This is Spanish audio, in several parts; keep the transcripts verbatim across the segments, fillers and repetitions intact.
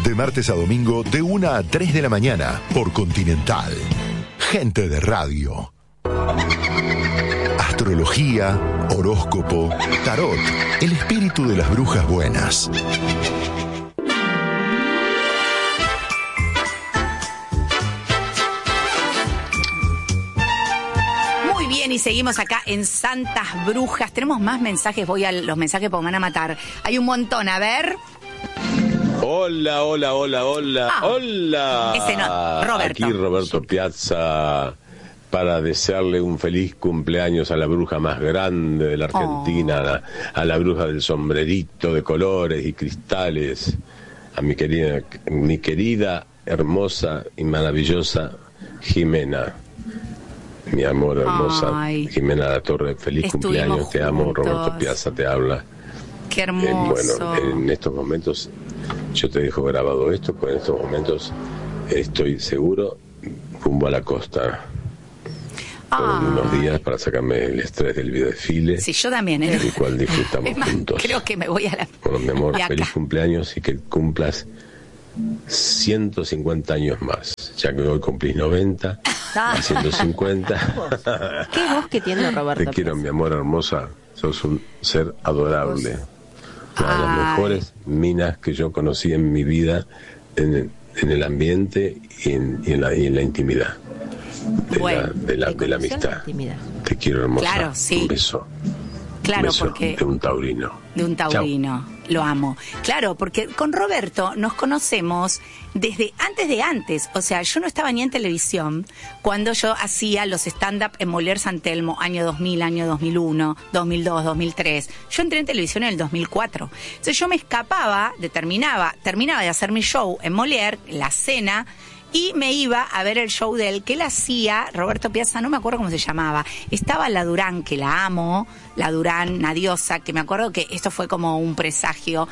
De martes a domingo, de una a tres de la mañana, por Continental. Gente de radio. Astrología, horóscopo, tarot, el espíritu de las brujas buenas. Muy bien, y seguimos acá en Santas Brujas. Tenemos más mensajes, voy a los mensajes porque me van a matar. Hay un montón, a ver... Hola, hola, hola, hola, ah, hola. Ese no, Roberto. Aquí Roberto Piazza para desearle un feliz cumpleaños a la bruja más grande de la Argentina, oh. a, la, a la bruja del sombrerito de colores y cristales, a mi querida, mi querida, hermosa y maravillosa Jimena. Mi amor hermosa, Ay. Jimena La Torre, feliz Estuvimos cumpleaños, te amo, juntos. Roberto Piazza te habla. Qué hermoso. Eh, bueno, en estos momentos... Yo te dejo grabado esto, porque en estos momentos estoy seguro rumbo a la costa por ah. unos días para sacarme el estrés del videodesfile. Sí, yo también, ¿eh? El cual disfrutamos más, juntos. Creo que me voy a la... Bueno, mi amor, feliz cumpleaños y que cumplas ciento cincuenta años más, ya que hoy cumplís noventa, a ciento cincuenta. ¿Qué voz que tiene Roberto? Te quiero, mi amor hermosa, sos un ser adorable. Una de las mejores minas que yo conocí en mi vida, en el, en el ambiente y en, y en, la, y en la intimidad de, bueno, la, de, la, de la amistad. La Te quiero, hermosa. Claro, sí. Un beso. Claro, un beso porque... de un taurino. De un taurino. Chau. Lo amo. Claro, porque con Roberto nos conocemos desde antes de antes. O sea, yo no estaba ni en televisión cuando yo hacía los stand-up en Molière San Telmo, año dos mil, año dos mil uno, dos mil dos, dos mil tres. Yo entré en televisión en el dos mil cuatro. Entonces yo me escapaba, determinaba, terminaba de hacer mi show en Molière, la cena, y me iba a ver el show de él, que él hacía, Roberto Piazza, no me acuerdo cómo se llamaba. Estaba la Durán, que la amo, la Durán, una diosa, que me acuerdo que esto fue como un presagio.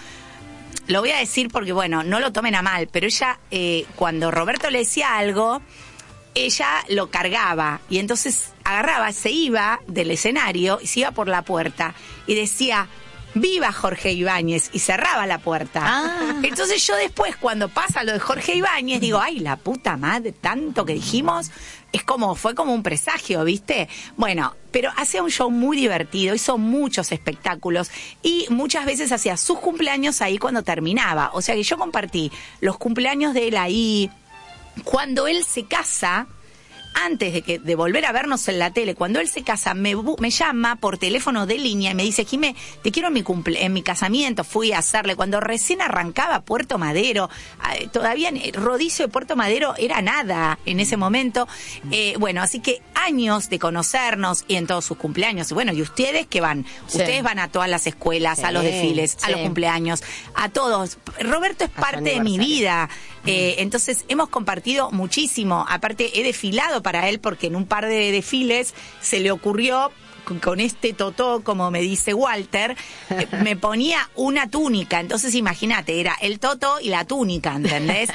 Lo voy a decir porque, bueno, no lo tomen a mal, pero ella, eh, cuando Roberto le decía algo, ella lo cargaba. Y entonces agarraba, se iba del escenario y se iba por la puerta y decía... ¡Viva Jorge Ibáñez! Y cerraba la puerta. Ah. Entonces yo después, cuando pasa lo de Jorge Ibáñez, digo, ¡ay, la puta madre! Tanto que dijimos, es como, fue como un presagio, ¿viste? Bueno, pero hacía un show muy divertido, hizo muchos espectáculos y muchas veces hacía sus cumpleaños ahí cuando terminaba. O sea que yo compartí los cumpleaños de él ahí. Cuando él se casa... Antes de que de volver a vernos en la tele, cuando él se casa, me, me llama por teléfono de línea y me dice, Jimé, te quiero en mi, cumple, en mi casamiento. Fui a hacerle, cuando recién arrancaba Puerto Madero, eh, todavía Rodicio de Puerto Madero era nada en ese momento. Eh, bueno, así que años de conocernos y en todos sus cumpleaños. Bueno, y ustedes que van, sí. Ustedes van a todas las escuelas, sí, a los desfiles, sí. a los cumpleaños, a todos. Roberto es parte de mi vida. Eh, entonces hemos compartido muchísimo. Aparte he desfilado para él porque en un par de desfiles se le ocurrió, con, con este totó, como me dice Walter, eh, me ponía una túnica. Entonces imagínate, era el totó y la túnica, ¿entendés?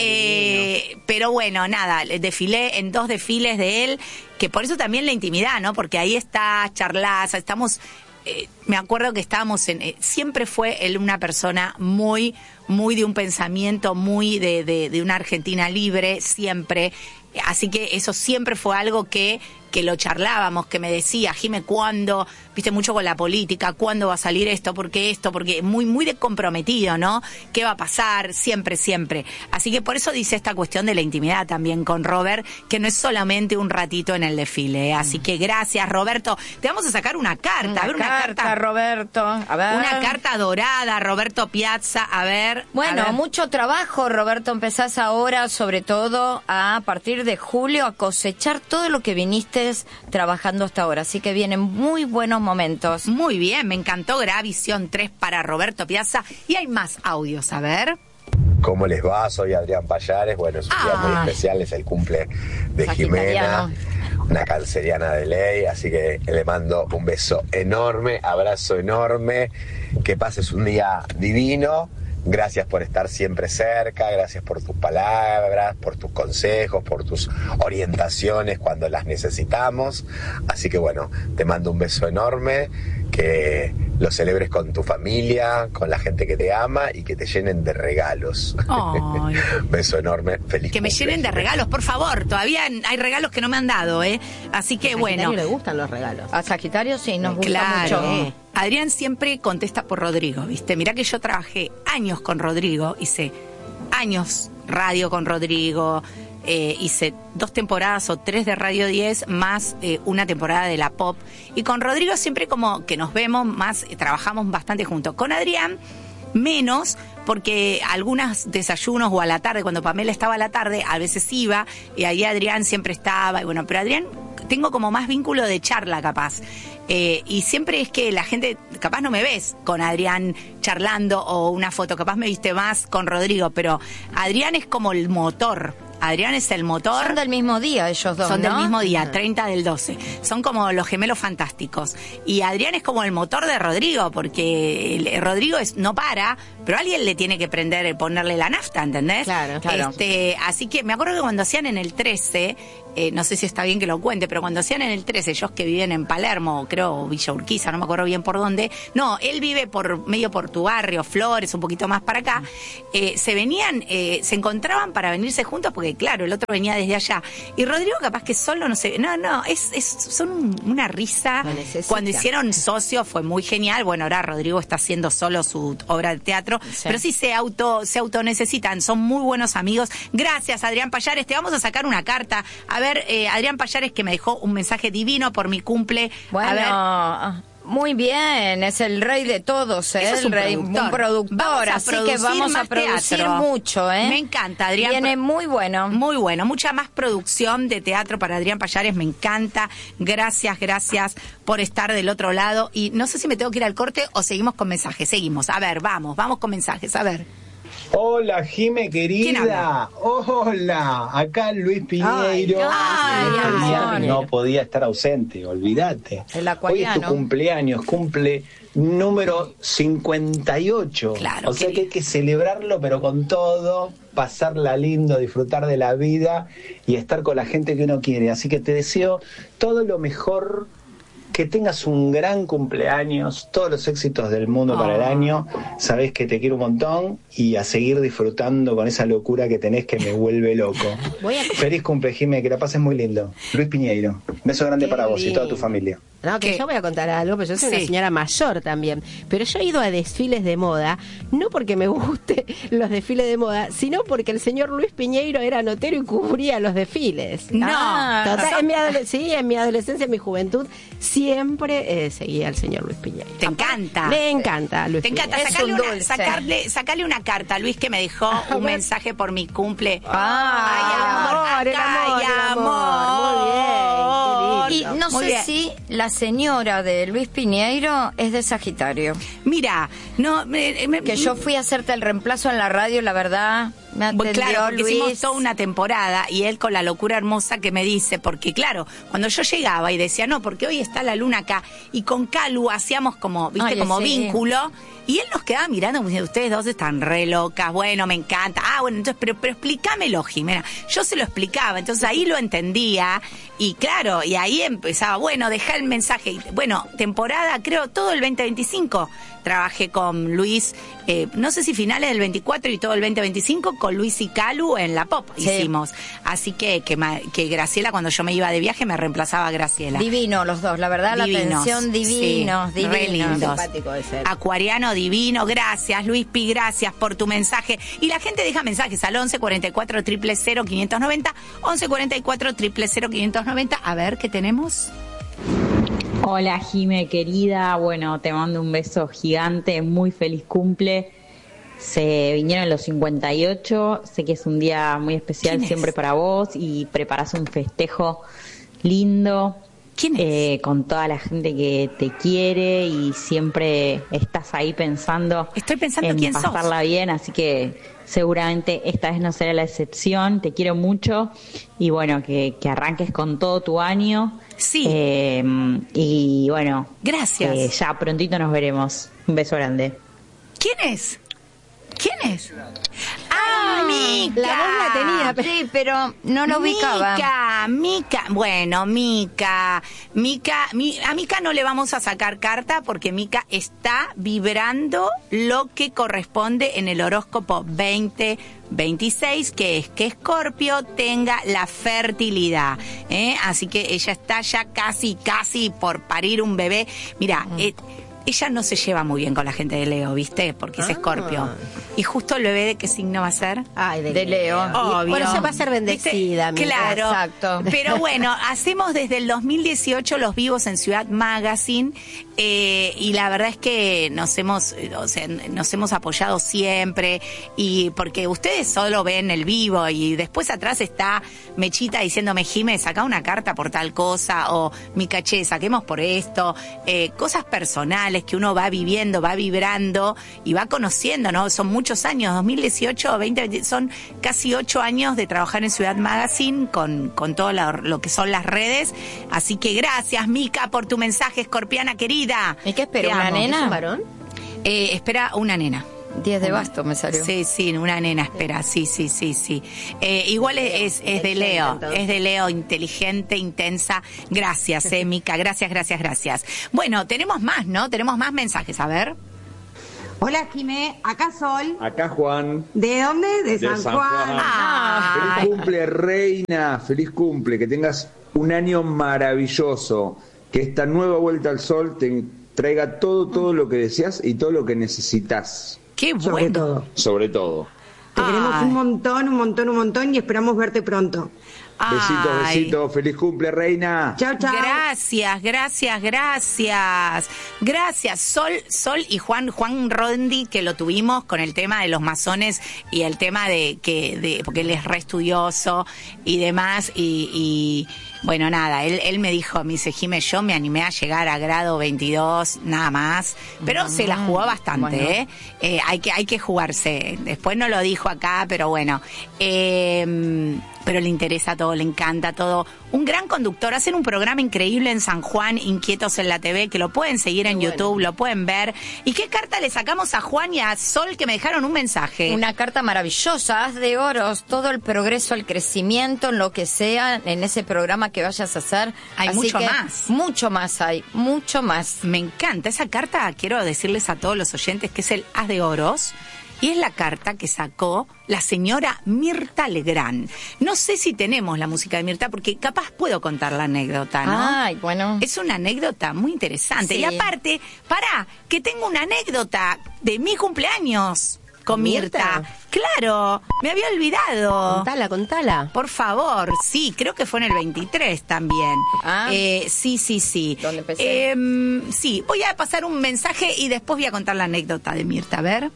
eh, pero bueno, nada, desfilé en dos desfiles de él, que por eso también la intimidad, ¿no? Porque ahí está, charlas, estamos... Eh, me acuerdo que estábamos en... Eh, siempre fue él una persona muy, muy de un pensamiento, muy de, de, de una Argentina libre, siempre. Así que eso siempre fue algo que, que lo charlábamos, que me decía, Jime, ¿cuándo? Viste, mucho con la política, ¿cuándo va a salir esto? ¿Por qué esto? Porque muy, muy de comprometido, ¿no? ¿Qué va a pasar? Siempre, siempre. Así que por eso dice esta cuestión de la intimidad también con Robert, que no es solamente un ratito en el desfile. ¿eh? Así que gracias, Roberto. Te vamos a sacar una carta. Una, a ver, una carta, carta, Roberto. A ver. Una carta dorada, Roberto Piazza. A ver. Bueno, a ver. Mucho trabajo, Roberto. Empezás ahora, sobre todo, a partir de julio, a cosechar todo lo que viniste trabajando hasta ahora. Así que vienen muy buenos momentos. Muy bien, me encantó Gravisión tres para Roberto Piazza. Y hay más audios, a ver. ¿Cómo les va? Soy Adrián Payares. Bueno, es un ah. día muy especial, es el cumple de Jimena, una canceriana de ley, así que le mando un beso enorme, abrazo enorme, que pases un día divino. Gracias por estar siempre cerca, gracias por tus palabras, por tus consejos, por tus orientaciones cuando las necesitamos. Así que bueno, te mando un beso enorme, que lo celebres con tu familia, con la gente que te ama y que te llenen de regalos. Ay. Beso enorme, feliz Que me cumple. llenen de regalos, por favor. Todavía hay regalos que no me han dado, ¿eh? Así que A bueno. Sagitario le gustan los regalos. A Sagitario sí, nos gusta Claro. mucho. Adrián siempre contesta por Rodrigo, ¿viste? Mirá que yo trabajé años con Rodrigo, hice años radio con Rodrigo, eh, hice dos temporadas o tres de Radio diez, más eh, una temporada de La Pop. Y con Rodrigo siempre como que nos vemos más, eh, trabajamos bastante juntos. Con Adrián, menos, porque algunos desayunos o a la tarde, cuando Pamela estaba a la tarde, a veces iba, y ahí Adrián siempre estaba, y bueno, pero Adrián tengo como más vínculo de charla capaz. Eh, y siempre es que la gente, capaz no me ves con Adrián charlando o una foto, capaz me viste más con Rodrigo, pero Adrián es como el motor. Adrián es el motor. Son del mismo día ellos dos, Son ¿no? del mismo día, treinta del doce. Son como los gemelos fantásticos. Y Adrián es como el motor de Rodrigo, porque el, Rodrigo es, no para, pero alguien le tiene que prender, ponerle la nafta, ¿entendés? Claro, claro. Este, así que me acuerdo que cuando hacían en el trece, eh, no sé si está bien que lo cuente, pero cuando hacían en el trece, ellos que viven en Palermo, creo Villa Urquiza, no me acuerdo bien por dónde, no, él vive por medio por tu barrio, Flores, un poquito más para acá, eh, se venían, eh, se encontraban para venirse juntos, porque claro, el otro venía desde allá, y Rodrigo capaz que solo, no sé, no, no, es, es son una risa. Lo necesita. Cuando hicieron Socio fue muy genial, bueno, ahora Rodrigo está haciendo solo su obra de teatro, Sí. pero sí se auto se auto necesitan, son muy buenos amigos. Gracias, Adrián Payares, te vamos a sacar una carta. A ver, eh, Adrián Payares, que me dejó un mensaje divino por mi cumple. Bueno, A ver, muy bien, es el rey de todos, ¿eh? Eso es el un rey, productor. un productor, Vamos a así que producir vamos a más producir teatro. mucho, ¿eh? Me encanta, Adrián. Viene muy bueno. Muy bueno, mucha más producción de teatro para Adrián Payares, me encanta. Gracias, gracias por estar del otro lado. Y no sé si me tengo que ir al corte o seguimos con mensajes. Seguimos, a ver, vamos, vamos con mensajes, a ver. Hola, Jime ¿Quién habla? querida. Hola, acá Luis Piñeiro. Ay, Este ay, día ay. no podía estar ausente, olvídate. El Hoy es acuariano. tu cumpleaños, cumple número cincuenta y ocho. Claro, o sea qué que hay que celebrarlo, pero con todo, pasarla lindo, disfrutar de la vida y estar con la gente que uno quiere. Así que te deseo todo lo mejor. Que tengas un gran cumpleaños, todos los éxitos del mundo para el año. Sabés que te quiero un montón y a seguir disfrutando con esa locura que tenés que me vuelve loco. Voy a- Feliz cumple, Jimé, que la pases muy lindo. Luis Piñeiro, beso grande Qué para vos y lindo. toda tu familia. No, que ¿Qué? yo voy a contar algo, pero yo soy Sí. una señora mayor también. Pero yo he ido a desfiles de moda, no porque me guste los desfiles de moda, sino porque el señor Luis Piñeiro era notero y cubría los desfiles. No, Ah, total, son- en mi adole- sí, en mi adolescencia, en mi juventud, siempre eh, seguía al señor Luis Piñeiro. Te encanta. Me encanta Luis Te encanta. Piñeiro. Es Sacarle un una, dulce. sacarle, sacarle una carta a Luis, que me dejó un mensaje por mi cumple. Ah, Ay, el amor, acá el hay amor. Muy bien, qué Y lindo. no Muy sé bien. si la señora de Luis Piñeiro es de Sagitario. Mira, no, me- me- Que yo fui a hacerte el reemplazo en la radio, la verdad, me Bueno, atendió claro, porque Luis. hicimos toda una temporada y él con la locura hermosa que me dice, porque claro, cuando yo llegaba y decía, no, porque hoy está la luna acá, y con Calu hacíamos como, viste, Ay, como sí. vínculo, y él nos quedaba mirando como diciendo, ustedes dos están re locas, bueno, me encanta, ah, bueno, entonces, pero, pero explícamelo, Jimena. Yo se lo explicaba, entonces ahí lo entendía, y claro, y ahí empezaba, bueno, dejá el mensaje, y, bueno, temporada, creo, todo el veinte veinticinco, trabajé con Luis, eh, no sé si finales del veinticuatro y todo el veinte veinticinco, con Luis y Calu en La Pop Sí. hicimos. Así que, que ma- que Graciela, cuando yo me iba de viaje, me reemplazaba a Graciela. Divino los dos, la verdad, la Divinos, atención divinos, sí, re divinos. lindos. Simpático de ser. Acuariano divino, gracias Luis Pi, gracias por tu mensaje. Y la gente deja mensajes al once cuarenta y cuatro, cero cero cero, quinientos noventa, once cuarenta y cuatro, cero cero cero, quinientos noventa. A ver, ¿qué tenemos? Hola Jime querida, bueno, te mando un beso gigante, muy feliz cumple. Se vinieron los cincuenta y ocho, sé que es un día muy especial ¿Quién es? siempre para vos y preparás un festejo lindo. ¿Quién es? eh, con toda la gente que te quiere y siempre estás ahí pensando Estoy pensando en quién sos. pasarla bien, así que seguramente esta vez no será la excepción. Te quiero mucho y bueno, que, que arranques con todo tu año. Sí. Eh, y bueno, Gracias. eh, ya prontito nos veremos. Un beso grande. ¿Quién es? ¿Quién es? ¡Ah, Mica! La voz la tenía, pero... Sí, pero no lo ubicaba. Mica, Mica, bueno, Mica, Mica, mi, a Mica no le vamos a sacar carta porque Mica está vibrando lo que corresponde en el horóscopo veinte veintiséis, que es que Escorpio tenga la fertilidad, ¿eh? Así que ella está ya casi, casi por parir un bebé. Mira, mm. eh, ella no se lleva muy bien con la gente de Leo, ¿viste? Porque es ah. Escorpio. Y justo el bebé, ¿de qué signo va a ser? Ay, de, de Leo. Obvio. Bueno, ella va a ser bendecida. Claro. Exacto. Pero bueno, hacemos desde el dos mil dieciocho los vivos en Ciudad Magazine, eh, y la verdad es que nos hemos, o sea, nos hemos apoyado siempre, y porque ustedes solo ven el vivo y después atrás está Mechita diciéndome, Jimé, saca una carta por tal cosa, o mi caché, saquemos por esto, eh, cosas personales que uno va viviendo, va vibrando y va conociendo, ¿no? Son muchos años, dos mil dieciocho, veinte, veinte, son casi ocho años de trabajar en Ciudad Magazine con, con todo lo, lo que son las redes. Así que gracias, Mica, por tu mensaje, escorpiana querida. ¿Y qué espera? ¿Una nena? ¿Es un varón? Eh, espera una nena. diez de basto me salió. Sí, sí, una nena espera, sí, sí, sí, sí. Eh, igual es, es, es de Leo, es de Leo, inteligente, intensa. Gracias, eh, Mica, gracias, gracias, gracias. Bueno, tenemos más, ¿no? Tenemos más mensajes, a ver. Hola, Jimé, acá Sol. Acá Juan. ¿De dónde? De, de San, San Juan. Juan. Ah. Feliz cumple, reina, feliz cumple, que tengas un año maravilloso, que esta nueva vuelta al sol te traiga todo, todo lo que deseas y todo lo que necesitas. ¡Qué bueno! Sobre todo. Sobre todo. Te Ay. queremos un montón, un montón, un montón y esperamos verte pronto. Besitos, besitos, feliz cumple, reina. Chao, chao. Gracias, gracias, gracias. Gracias, Sol, Sol y Juan, Juan Rondi, que lo tuvimos con el tema de los masones y el tema de que, de, porque él es re estudioso y demás, y, y bueno, nada, él, él me dijo, me dice, Jimé, yo me animé a llegar a grado veintidós, nada más, pero mm, se la jugó bastante, bueno. ¿eh? eh hay que, hay que jugarse. Después no lo dijo acá, pero bueno, eh, pero le interesa todo, le encanta todo. Un gran conductor, hacen un programa increíble en San Juan, Inquietos en la T V, que lo pueden seguir en bueno. YouTube, lo pueden ver. ¿Y qué carta le sacamos a Juan y a Sol, que me dejaron un mensaje? Una carta maravillosa, haz de oros, todo el progreso, el crecimiento, en lo que sea, en ese programa que vayas a hacer. Hay Así mucho que más. Mucho más hay, mucho más. Me encanta esa carta, quiero decirles a todos los oyentes que es el As de Oros. Y es la carta que sacó la señora Mirta Legrand. No sé si tenemos la música de Mirta, porque capaz puedo contar la anécdota, ¿no? Ay, bueno. Es una anécdota muy interesante. Sí. Y aparte, pará, que tengo una anécdota de mi cumpleaños con Mirta. Mirta. Claro, me había olvidado. Contala, contala. Por favor, sí, creo que fue en el veintitrés también. Ah. Eh, sí, sí, sí. ¿Dónde empecé? Eh, sí, voy a pasar un mensaje y después voy a contar la anécdota de Mirta. A ver.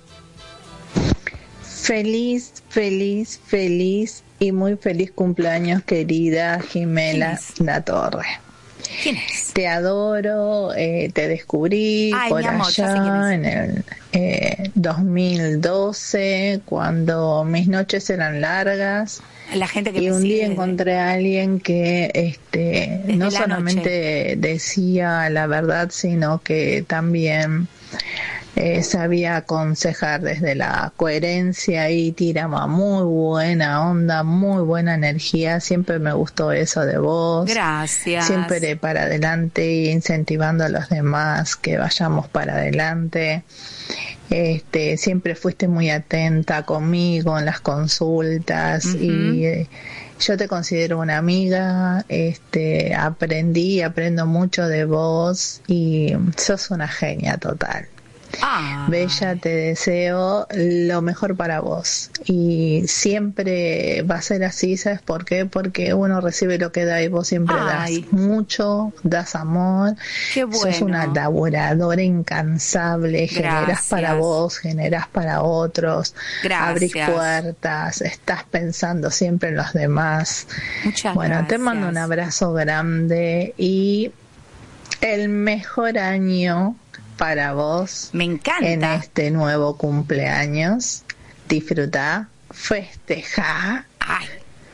Feliz, feliz, feliz y muy feliz cumpleaños, querida Jimena Latorre. ¿Quién es? Te adoro, eh, te descubrí Ay, por mi amor, allá en el eh, dos mil doce, cuando mis noches eran largas. La gente que y me un sigue día encontré a alguien que este no solamente noche. decía la verdad, sino que también Eh, sabía aconsejar desde la coherencia y tiraba muy buena onda, muy buena energía. Siempre me gustó eso de vos. Gracias. Siempre para adelante y incentivando a los demás que vayamos para adelante. Este, siempre fuiste muy atenta conmigo en las consultas. Uh-huh. Y eh, yo te considero una amiga. Este, aprendí, aprendo mucho de vos y sos una genia total. Ah. Bella, te deseo lo mejor para vos y siempre va a ser así. ¿Sabes por qué? Porque uno recibe lo que da y vos siempre Ay. das mucho, das amor. Qué bueno. Sos una laboradora incansable. Gracias. Generás para vos, generás para otros. Gracias. Abrís puertas, estás pensando siempre en los demás. Muchas bueno, gracias. Te mando un abrazo grande y el mejor año para vos. Me encanta. En este nuevo cumpleaños. Disfrutá, festejá. Ay.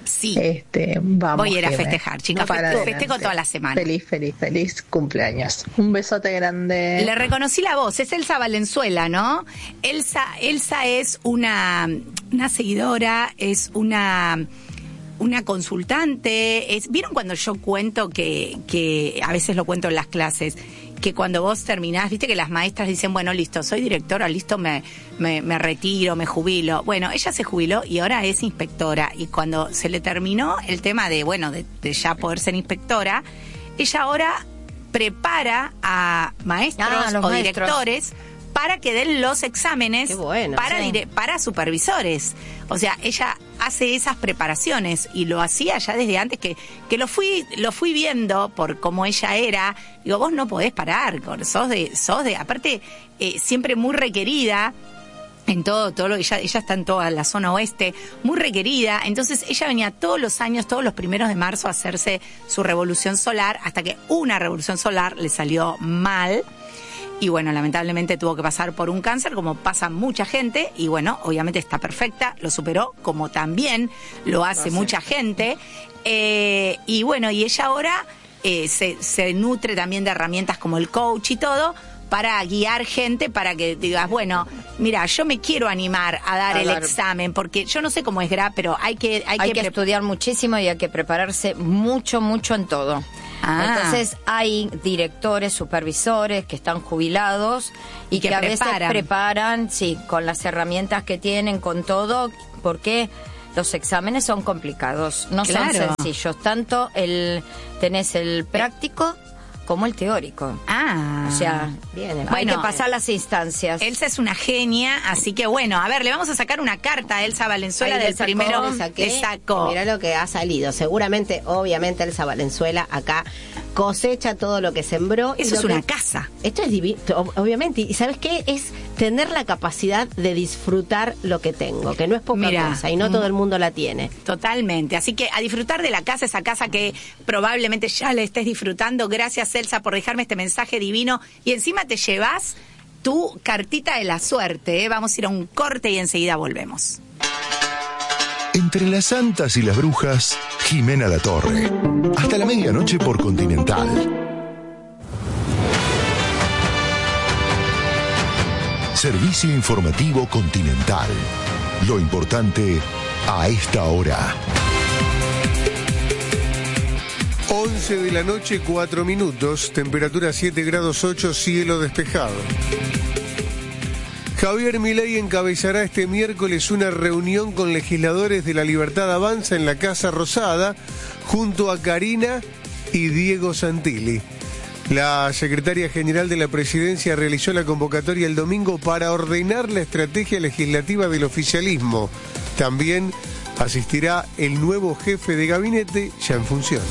Sí. Este, vamos. Voy a ir a Jimé. festejar, chicas. Para Festejo, adelante. festejo toda la semana. Feliz, feliz, feliz cumpleaños. Un besote grande. Le reconocí la voz, es Elsa Valenzuela, ¿no? Elsa, Elsa es una, una seguidora, es una... una consultante, es, ¿vieron cuando yo cuento que, que a veces lo cuento en las clases, que cuando vos terminás, viste que las maestras dicen, bueno, listo, soy directora, listo, me, me, me retiro, me jubilo? Bueno, ella se jubiló y ahora es inspectora, y cuando se le terminó el tema de, bueno, de, de ya poder ser inspectora, ella ahora prepara a maestros Ah, los o maestros. directores para que den los exámenes Qué bueno, para, sí. dire- para supervisores. O sea, ella hace esas preparaciones y lo hacía ya desde antes, que, que lo fui lo fui viendo por cómo ella era. Digo, vos no podés parar, con- sos de, sos de aparte, eh, siempre muy requerida en todo, todo lo, ella, ella está en toda la zona oeste, muy requerida. Entonces ella venía todos los años, todos los primeros de marzo a hacerse su revolución solar, hasta que una revolución solar le salió mal. Y bueno, lamentablemente tuvo que pasar por un cáncer, como pasa mucha gente, y bueno, obviamente está perfecta, lo superó, como también lo hace Hace. mucha gente. Eh, y bueno, y ella ahora eh, se, se nutre también de herramientas como el coach y todo, para guiar gente, para que digas, bueno, mira, yo me quiero animar a dar A el dar- examen, porque yo no sé cómo es G R A, pero hay que... Hay, Hay que, que pre- estudiar muchísimo y hay que prepararse mucho, mucho en todo. Ah. Entonces hay directores, supervisores que están jubilados y, Y que que, a veces preparan. preparan, sí, con las herramientas que tienen, con todo, porque los exámenes son complicados, no Claro. son sencillos. Tanto el tenés el práctico como el teórico. Ah. O sea, Bien, hay bueno, que pasar las instancias. Elsa es una genia, así que bueno, a ver, le vamos a sacar una carta a Elsa Valenzuela Ahí del le sacó, primero le saqué, le sacó. Mirá lo que ha salido. Seguramente, obviamente, Elsa Valenzuela acá cosecha todo lo que sembró. y Eso lo es que- una casa. Esto es divino, ob- obviamente. ¿Y sabes qué? Es tener la capacidad de disfrutar lo que tengo, que no es poca Mira, cosa y no mm. todo el mundo la tiene. Totalmente, así que a disfrutar de la casa, esa casa que probablemente ya le estés disfrutando. Gracias, Elsa, por dejarme este mensaje divino, y encima te llevas tu cartita de la suerte, ¿eh? Vamos a ir a un corte y enseguida volvemos. Entre las santas y las brujas, Jimena La Torre. Hasta la medianoche por Continental. Servicio informativo Continental. Lo importante a esta hora. once de la noche, cuatro minutos, temperatura siete grados ocho, cielo despejado. Javier Milei encabezará este miércoles una reunión con legisladores de La Libertad Avanza en la Casa Rosada, junto a Karina y Diego Santilli. La secretaria general de la Presidencia realizó la convocatoria el domingo para ordenar la estrategia legislativa del oficialismo. También asistirá el nuevo jefe de gabinete ya en funciones.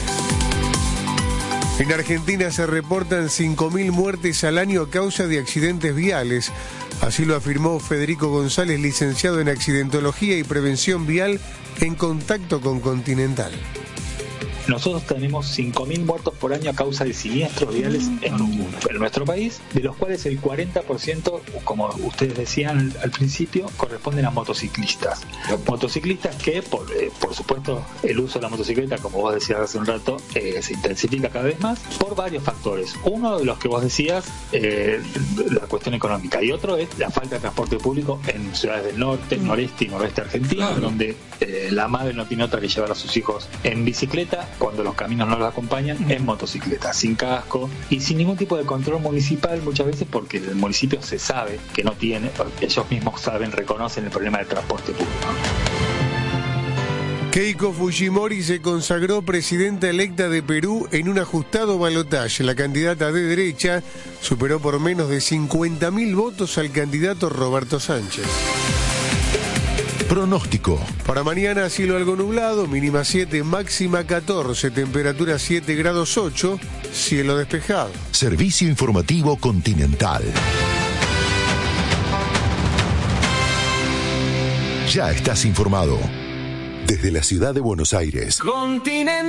En Argentina se reportan cinco mil muertes al año a causa de accidentes viales. Así lo afirmó Federico González, licenciado en Accidentología y Prevención Vial, en Contacto con Continental. Nosotros tenemos cinco mil muertos por año a causa de siniestros viales en, en nuestro país, de los cuales el cuarenta por ciento, como ustedes decían al, al principio, corresponden a motociclistas. Motociclistas que, por, eh, por supuesto, el uso de la motocicleta, como vos decías hace un rato, eh, se intensifica cada vez más por varios factores. Uno de los que vos decías, eh, la cuestión económica, y otro es la falta de transporte público en ciudades del norte, noreste y noroeste argentino, donde eh, la madre no tiene otra que llevar a sus hijos en bicicleta, cuando los caminos no los acompañan, en motocicleta, sin casco y sin ningún tipo de control municipal, muchas veces porque el municipio se sabe que no tiene, porque ellos mismos saben, reconocen el problema del transporte público. Keiko Fujimori se consagró presidenta electa de Perú en un ajustado balotaje. La candidata de derecha superó por menos de cincuenta mil votos al candidato Roberto Sánchez. Pronóstico. Para mañana, cielo algo nublado, mínima siete, máxima catorce, temperatura siete grados ocho, cielo despejado. Servicio informativo Continental. Ya estás informado. Desde la ciudad de Buenos Aires. Continental.